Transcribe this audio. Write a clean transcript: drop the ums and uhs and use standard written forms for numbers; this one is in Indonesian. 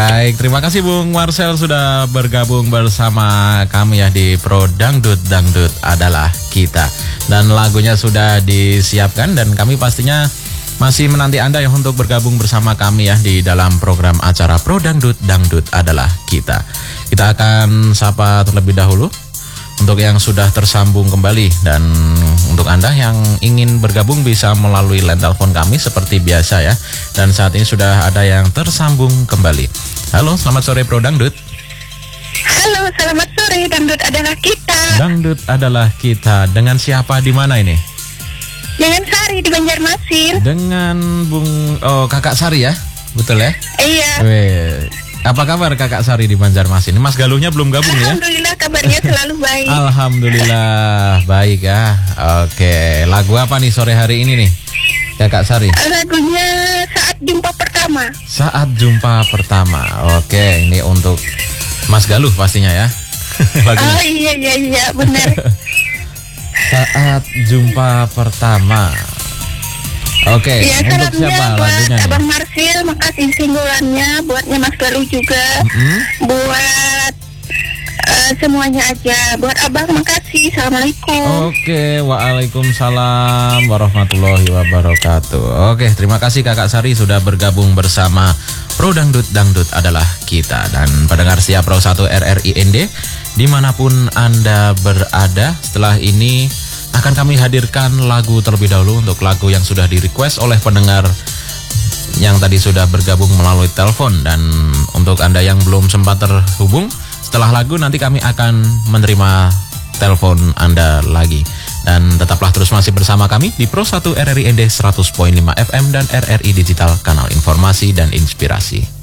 Baik, terima kasih Bung Marcel sudah bergabung bersama kami ya di Pro Dangdut, Dangdut adalah kita. Dan lagunya sudah disiapkan dan kami pastinya masih menanti Anda ya untuk bergabung bersama kami ya di dalam program acara Pro Dangdut, Dangdut adalah kita. Kita akan sapa terlebih dahulu untuk yang sudah tersambung kembali, dan untuk Anda yang ingin bergabung bisa melalui line telepon kami seperti biasa ya. Dan saat ini sudah ada yang tersambung kembali. Halo, selamat sore Pro Dangdut. Halo, selamat sore. Dangdut adalah kita. Dangdut adalah kita. Dengan siapa di mana ini? Dengan Sari di Banjarmasin. Dengan Kakak Sari ya, betul ya? Iya. Apa kabar Kakak Sari di Banjarmasin? Mas Galuhnya belum gabung ya? Alhamdulillah kabarnya selalu baik. Alhamdulillah baik ya. Oke, lagu apa nih sore hari ini nih Kakak Sari? Lagunya Saat Jumpa Pertama. Saat Jumpa Pertama. Oke, ini untuk Mas Galuh pastinya ya. Lagunya. Oh iya benar. Saat Jumpa Pertama. Oke, ya, untuk siapa buat lagunya nih? Abang Marsil, makasih singgulannya. Buatnya Mas Galuh juga. Buat semuanya aja. Buat Abang makasih. Assalamualaikum. Oke, waalaikumsalam warahmatullahi wabarakatuh. Oke, terima kasih Kakak Sari sudah bergabung bersama Pro Dangdut, Dangdut adalah kita. Dan pendengar setia Pro 1 RRIND dimanapun Anda berada, setelah ini akan kami hadirkan lagu terlebih dahulu untuk lagu yang sudah di-request oleh pendengar yang tadi sudah bergabung melalui telepon. Dan untuk Anda yang belum sempat terhubung, setelah lagu nanti kami akan menerima telepon Anda lagi. Dan tetaplah terus masih bersama kami di Pro 1 RRIND 100.5 FM dan RRI Digital, kanal informasi dan inspirasi.